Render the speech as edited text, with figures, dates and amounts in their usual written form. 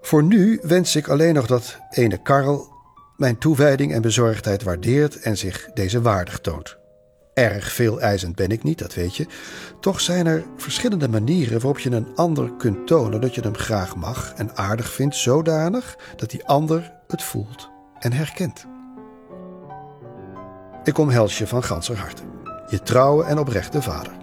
Voor nu wens ik alleen nog dat ene Karl mijn toewijding en bezorgdheid waardeert en zich deze waardig toont. Erg veel eisend ben ik niet, dat weet je. Toch zijn er verschillende manieren waarop je een ander kunt tonen dat je hem graag mag en aardig vindt, zodanig dat die ander het voelt en herkent. Ik omhels je van ganser harte. Je trouwe en oprechte vader.